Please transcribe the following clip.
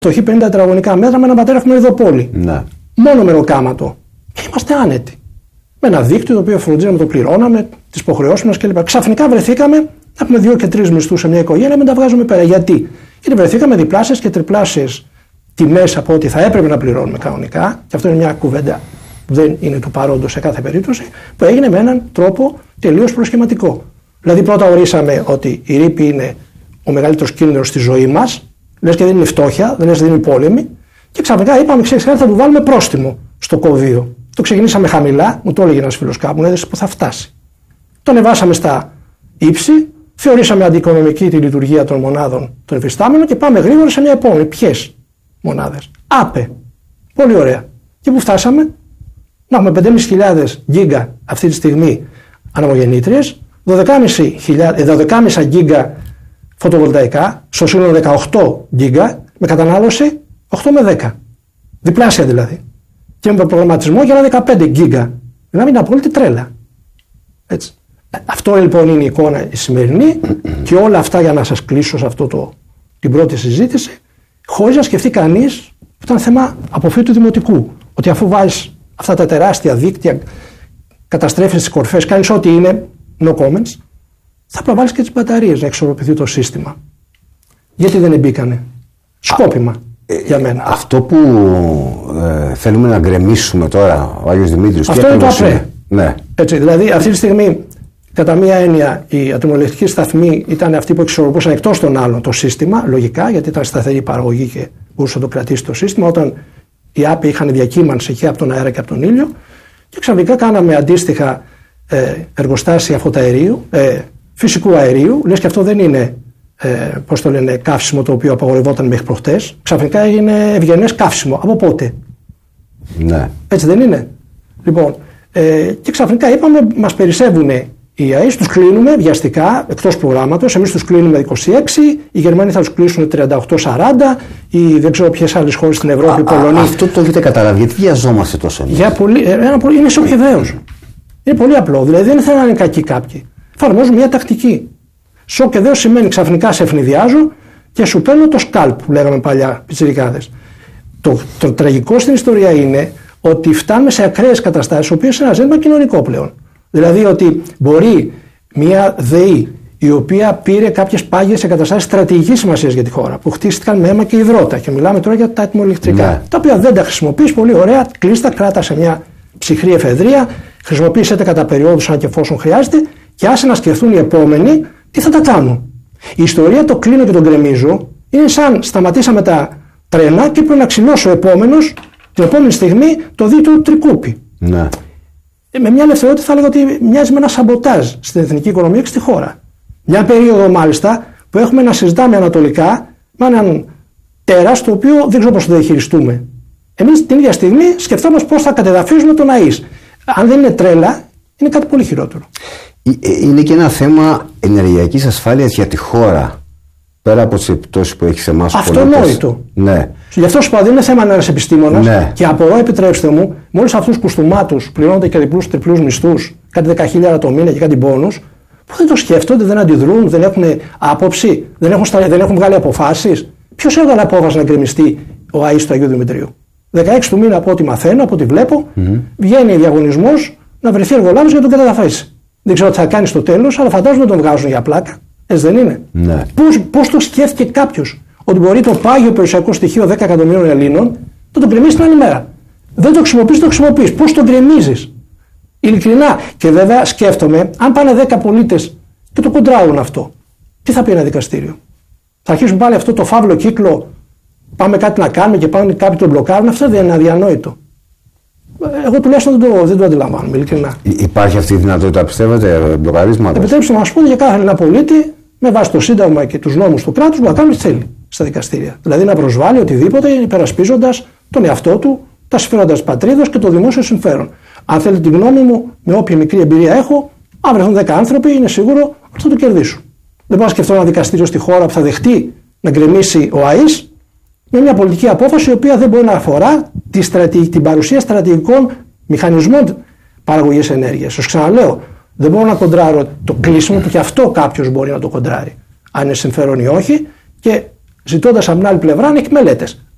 φτωχοί 50 τετραγωνικά μέτρα με έναν πατέρα έχουμε ειδοπόλη. Ναι. Μόνο μεροκάματο. Και είμαστε άνετοι. Με ένα δίκτυο το οποίο φροντίζαμε, το πληρώναμε, τις υποχρεώσεις μας κλπ. Ξαφνικά βρεθήκαμε να έχουμε 2 και 3 μισθούς σε μια οικογένεια, μην τα βγάζουμε πέρα. Γιατί βρεθήκαμε διπλάσιες και τριπλάσιες τιμές από ό,τι θα έπρεπε να πληρώνουμε κανονικά. Και αυτό είναι μια κουβέντα που δεν είναι του παρόντος σε κάθε περίπτωση, που έγινε με έναν τρόπο τελείως προσχηματικό. Δηλαδή, πρώτα ορίσαμε ότι η ρήπη είναι ο μεγαλύτερος κίνδυνος στη ζωή μας, λες και δεν είναι φτώχεια, δεν λες και δεν είναι πόλεμη, και ξαφνικά είπαμε: ξέρεις, θα του βάλουμε πρόστιμο στο CO2. Το ξεκινήσαμε χαμηλά, μου το έλεγε ένας φίλος κάπου, μου έδωσε που θα φτάσει. Το ανεβάσαμε στα ύψη, θεωρήσαμε αντιοικονομική τη λειτουργία των μονάδων των υφιστάμενων και πάμε γρήγορα σε μια επόμενη. Ποιες μονάδες? ΑΠΕ. Πολύ ωραία. Και που φτάσαμε? Να έχουμε 5.500 γίγκα αυτή τη στιγμή ανεμογεννήτριες, 12,5 γίγκα φωτοβολταϊκά, στο σύνολο 18 γίγκα, με κατανάλωση 8 με 10. Διπλάσια δηλαδή. Και με προγραμματισμό για ένα 15 γίγκα. Δηλαδή είναι απόλυτη τρέλα. Έτσι. Αυτό λοιπόν είναι η εικόνα η σημερινή και όλα αυτά για να σας κλείσω σε την πρώτη συζήτηση, χωρίς να σκεφτεί κανείς που ήταν θέμα αποφύτου δημοτικού. Ότι αφού βάζεις αυτά τα τεράστια δίκτυα, καταστρέφεις τις κορφές, κάνεις ό,τι είναι, no comments, θα προβάλλεις και τις μπαταρίες να εξορροπηθεί το σύστημα. Γιατί δεν εμπίκανε? Σκόπιμα για μένα. Αυτό που θέλουμε να γκρεμίσουμε τώρα, ο Άγιος Δημήτρης, αυτό είναι το ΑΠΕ. Ναι. Έτσι, δηλαδή αυτή τη στιγμή, κατά μία έννοια, οι ατμοελεκτρικοί σταθμοί ήταν αυτοί που εξορροπούσαν εκτός των άλλων το σύστημα, λογικά, γιατί ήταν σταθερή παραγωγή και μπορούσε να το κρατήσει το σύστημα. Όταν οι ΑΠΕ είχαν διακύμανση και από τον αέρα και από τον ήλιο, και ξαφνικά κάναμε αντίστοιχα εργοστάσια φωταερίου, φυσικού αερίου, λες και αυτό δεν είναι πώς το λένε, καύσιμο το οποίο απαγορευόταν μέχρι προχτές. Ξαφνικά έγινε ευγενές καύσιμο. Από πότε? Ναι. Έτσι δεν είναι? Λοιπόν, και ξαφνικά είπαμε, μας περισσεύουν οι ΑΕΣ, τους κλείνουμε βιαστικά εκτός προγράμματος. Εμείς τους κλείνουμε 26, οι Γερμανοί θα τους κλείσουν 38-40, ή δεν ξέρω ποιες άλλες χώρες στην Ευρώπη, Πολωνία. Αυτό το έχετε καταλάβει, γιατί βιαζόμαστε τόσο εμείς? Είναι σοκ και δέος. Είναι πολύ απλό, δηλαδή δεν θέλω να είναι κακοί κάποιοι. Εφαρμόζουν μια τακτική. Σοκ και δέος σημαίνει ξαφνικά σε ευνηδιάζω και σου παίρνω το σκάλπ που λέγαμε παλιά, πιτσιρικάδες. Το τραγικό στην ιστορία είναι ότι φτάνουμε σε ακραίες καταστάσεις, οι οποίες είναι ένα ζήτημα κοινωνικό πλέον. Δηλαδή ότι μπορεί μια ΔΕΗ η οποία πήρε κάποιες πάγιες εγκαταστάσεις στρατηγικής σημασίας για τη χώρα, που χτίστηκαν με αίμα και υδρότα, και μιλάμε τώρα για τα ατμοελεκτρικά, ναι, τα οποία δεν τα χρησιμοποιείς, πολύ ωραία, κλείστα, κράτα σε μια ψυχρή εφεδρεία, χρησιμοποίησέ τα κατά περιόδους αν και εφόσον χρειάζεται, και άσε να σκεφτούν οι επόμενοι τι θα τα κάνουν. Η ιστορία το κλείνω και τον γκρεμίζω είναι σαν σταματήσαμε τα τρένα και πρέπει να ξυλώσει ο επόμενος την επόμενη στιγμή το δει του τρικούπι. Ναι. Με μια ελευθερότητα θα έλεγα ότι μοιάζει με ένα σαμποτάζ στην εθνική οικονομία και στη χώρα. Μια περίοδο μάλιστα που έχουμε να συζητάμε ανατολικά με έναν τέρας το οποίο δεν ξέρω πώς το διαχειριστούμε. Εμείς την ίδια στιγμή σκεφτόμαστε πώς θα κατεδαφίζουμε τον ΑΕΣ. Αν δεν είναι τρέλα, είναι κάτι πολύ χειρότερο. Είναι και ένα θέμα ενεργειακής ασφάλειας για τη χώρα. Πέρα από τις επιπτώσεις που έχει σε εμάς. Αυτονόητο. Ναι. Γι' αυτό σου είπα, δεν είναι θέμα να είσαι επιστήμονας. Ναι. Και απορώ, επιτρέψτε μου, με όλους αυτούς τους κουστούμάτους πληρώνονται και διπλούς τριπλούς μισθούς, κάτι 10.000 το μήνα και κάτι μπόνους, που δεν το σκέφτονται, δεν αντιδρούν, δεν έχουν άποψη, δεν έχουν βγάλει αποφάσεις. Ποιος έβγαλε απόφαση να γκρεμιστεί ο ΑΕΣ του Αγίου Δημητρίου? 16 του μήνα, από ό,τι μαθαίνω, από ό,τι βλέπω, βγαίνει διαγωνισμός να βρεθεί εργολάβος για να τον καταδαφίσει. Δεν ξέρω τι θα κάνει στο τέλος, αλλά φαντάζομαι τον βγάζουν για πλάκα. Έτσι δεν είναι? Ναι. Πώς το σκέφτηκε κάποιος ότι μπορεί το πάγιο περιουσιακό στοιχείο 10 εκατομμύριων Ελλήνων να το γκρεμίσει την άλλη μέρα? Δεν το χρησιμοποιείς. Πώς το γκρεμίζεις? Ειλικρινά. Και βέβαια σκέφτομαι, αν πάνε 10 πολίτες και το κοντράρουν αυτό, τι θα πει ένα δικαστήριο? Θα αρχίσουν πάλι αυτό το φαύλο κύκλο, πάμε κάτι να κάνουμε και πάνε κάποιοι τον μπλοκάρουν? Αυτό δεν είναι αδιανόητο. Εγώ τουλάχιστον δεν το αντιλαμβάνομαι, ειλικρινά. Υπάρχει αυτή η δυνατότητα, πιστεύετε, μπλοκαρίσματος? Επιτρέψτε να μας πούνε για κάθε ένα πολίτη, με βάση το Σύνταγμα και τους νόμους του κράτους, να κάνει τι θέλει στα δικαστήρια. Δηλαδή να προσβάλλει οτιδήποτε υπερασπίζοντας τον εαυτό του, τα συμφέροντα της πατρίδας και το δημόσιο συμφέρον. Αν θέλετε τη γνώμη μου, με όποια μικρή εμπειρία έχω, αν βρεθούν 10 άνθρωποι, είναι σίγουρο ότι θα το κερδίσουν. Δεν μπορώ να σκεφτώ ένα δικαστήριο στη χώρα που θα δεχτεί να γκρεμίσει ο ΑΕΣ με μια πολιτική απόφαση η οποία δεν μπορεί να αφορά την παρουσία στρατηγικών μηχανισμών παραγωγής ενέργειας. Σας ξαναλέω, δεν μπορώ να κοντράρω το κλείσιμο που και αυτό κάποιος μπορεί να το κοντράρει, αν είναι συμφέρον ή όχι, και ζητώντας από την άλλη πλευρά να έχει μελέτες.